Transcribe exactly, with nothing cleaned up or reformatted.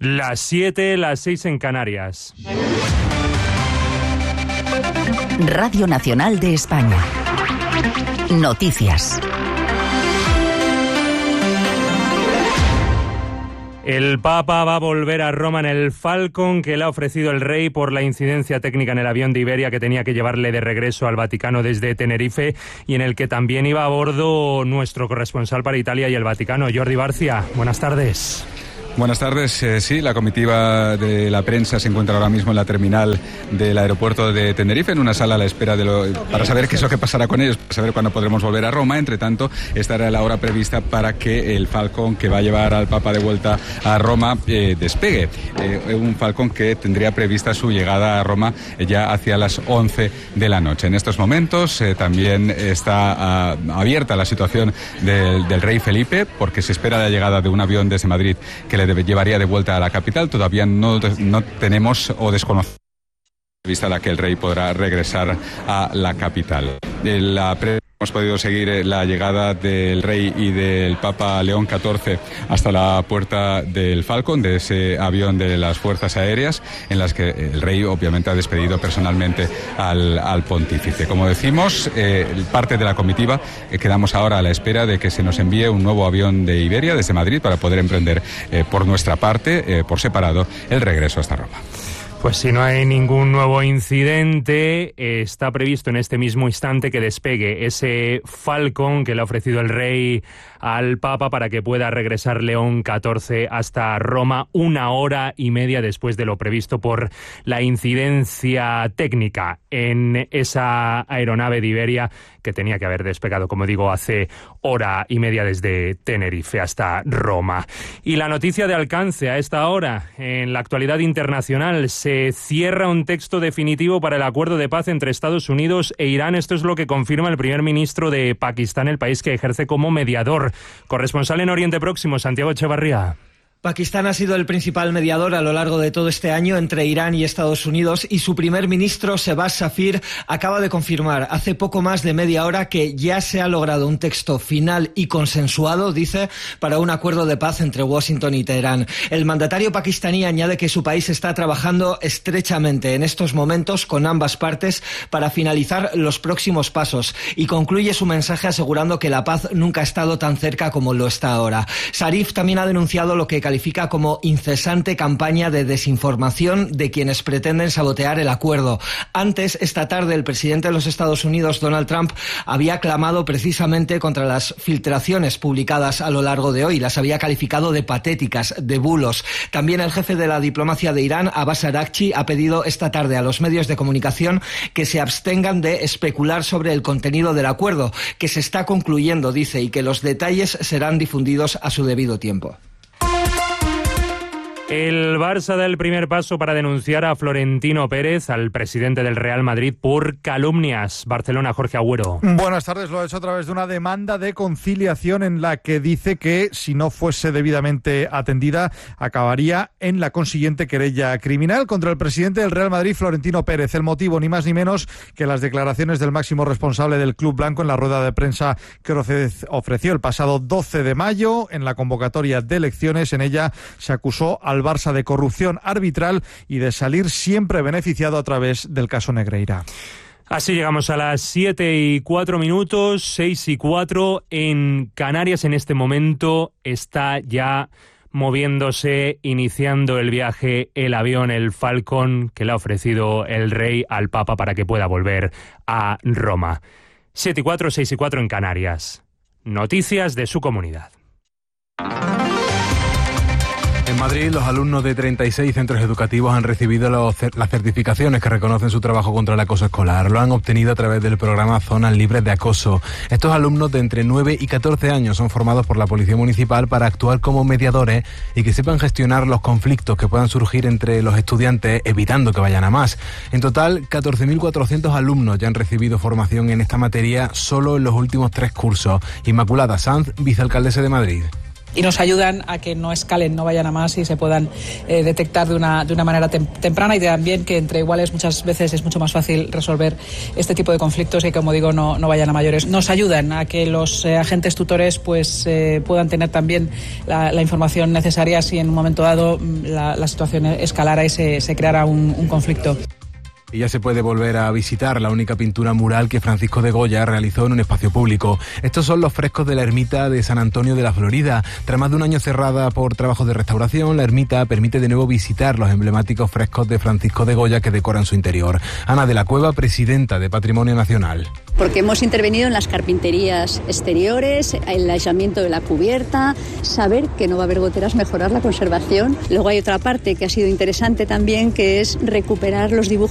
Las siete, las seis en Canarias. Radio Nacional de España. Noticias. El Papa va a volver a Roma en el Falcon que le ha ofrecido el rey por la incidencia técnica en el avión de Iberia que tenía que llevarle de regreso al Vaticano desde Tenerife y en el que también iba a bordo nuestro corresponsal para Italia y el Vaticano, Jordi Barcia. Buenas tardes. Buenas tardes. Eh, sí, la comitiva de la prensa se encuentra ahora mismo en la terminal del aeropuerto de Tenerife, en una sala a la espera de lo, para saber qué es lo que pasará con ellos, para saber cuándo podremos volver a Roma. Entre tanto, estará la hora prevista para que el Falcon que va a llevar al Papa de vuelta a Roma eh, despegue. Eh, un Falcon que tendría prevista su llegada a Roma ya hacia las once de la noche. En estos momentos eh, también está uh, abierta la situación del, del rey Felipe, porque se espera la llegada de un avión desde Madrid que le llevaría de vuelta a la capital. Todavía no, no tenemos o desconocemos vista la que el rey podrá regresar a la capital. La pre- Hemos podido seguir la llegada del rey y del Papa León catorce hasta la puerta del Falcon, de ese avión de las Fuerzas Aéreas, en las que el rey obviamente ha despedido personalmente al, al pontífice. Como decimos, eh, parte de la comitiva eh, quedamos ahora a la espera de que se nos envíe un nuevo avión de Iberia desde Madrid para poder emprender eh, por nuestra parte, eh, por separado, el regreso hasta Roma. Pues si no hay ningún nuevo incidente, eh, está previsto en este mismo instante que despegue ese Falcon que le ha ofrecido el rey al Papa para que pueda regresar León catorce hasta Roma una hora y media después de lo previsto por la incidencia técnica en esa aeronave de Iberia que tenía que haber despegado, como digo, hace hora y media desde Tenerife hasta Roma. Y la noticia de alcance a esta hora, en la actualidad internacional, se cierra un texto definitivo para el acuerdo de paz entre Estados Unidos e Irán. Esto es lo que confirma el primer ministro de Pakistán, el país que ejerce como mediador. Corresponsal en Oriente Próximo, Santiago Echevarría. Pakistán ha sido el principal mediador a lo largo de todo este año entre Irán y Estados Unidos y su primer ministro, Shehbaz Shafir, acaba de confirmar hace poco más de media hora que ya se ha logrado un texto final y consensuado, dice, para un acuerdo de paz entre Washington y Teherán. El mandatario pakistaní añade que su país está trabajando estrechamente en estos momentos con ambas partes para finalizar los próximos pasos y concluye su mensaje asegurando que la paz nunca ha estado tan cerca como lo está ahora. Sharif también ha denunciado lo que califica como incesante campaña de desinformación de quienes pretenden sabotear el acuerdo. Antes, esta tarde, el presidente de los Estados Unidos, Donald Trump, había clamado precisamente contra las filtraciones publicadas a lo largo de hoy. Las había calificado de patéticas, de bulos. También el jefe de la diplomacia de Irán, Abbas Araghchi, ha pedido esta tarde a los medios de comunicación que se abstengan de especular sobre el contenido del acuerdo, que se está concluyendo, dice, y que los detalles serán difundidos a su debido tiempo. El Barça da el primer paso para denunciar a Florentino Pérez, al presidente del Real Madrid, por calumnias. Barcelona, Jorge Agüero. Buenas tardes, lo ha hecho a través de una demanda de conciliación en la que dice que si no fuese debidamente atendida, acabaría en la consiguiente querella criminal contra el presidente del Real Madrid, Florentino Pérez. El motivo, ni más ni menos que las declaraciones del máximo responsable del Club Blanco en la rueda de prensa que ofreció el pasado doce de mayo en la convocatoria de elecciones. En ella se acusó a al Barça de corrupción arbitral y de salir siempre beneficiado a través del caso Negreira. Así llegamos a las siete y cuatro minutos, seis y cuatro en Canarias. En este momento está ya moviéndose, iniciando el viaje, el avión, el Falcon, que le ha ofrecido el rey al Papa para que pueda volver a Roma. siete y cuatro, seis y cuatro en Canarias. Noticias de su comunidad. En Madrid, los alumnos de treinta y seis centros educativos han recibido los, las certificaciones que reconocen su trabajo contra el acoso escolar. Lo han obtenido a través del programa Zonas Libres de Acoso. Estos alumnos de entre nueve y catorce años son formados por la Policía Municipal para actuar como mediadores y que sepan gestionar los conflictos que puedan surgir entre los estudiantes, evitando que vayan a más. En total, catorce mil cuatrocientos alumnos ya han recibido formación en esta materia solo en los últimos tres cursos. Inmaculada Sanz, vicealcaldesa de Madrid. y nos ayudan a que no escalen, no vayan a más y se puedan eh, detectar de una, de una manera tem- temprana y también que entre iguales muchas veces es mucho más fácil resolver este tipo de conflictos y, como digo, no, no vayan a mayores. Nos ayudan a que los eh, agentes tutores pues eh, puedan tener también la, la información necesaria si en un momento dado la, la situación escalara y se, se creara un, un conflicto. Y ya se puede volver a visitar la única pintura mural que Francisco de Goya realizó en un espacio público. Estos son los frescos de la ermita de San Antonio de la Florida. Tras más de un año cerrada por trabajos de restauración, la ermita permite de nuevo visitar los emblemáticos frescos de Francisco de Goya que decoran su interior. Ana de la Cueva, presidenta de Patrimonio Nacional. Porque hemos intervenido en las carpinterías exteriores, el aislamiento de la cubierta, saber que no va a haber goteras, mejorar la conservación. Luego hay otra parte que ha sido interesante también, que es recuperar los dibujos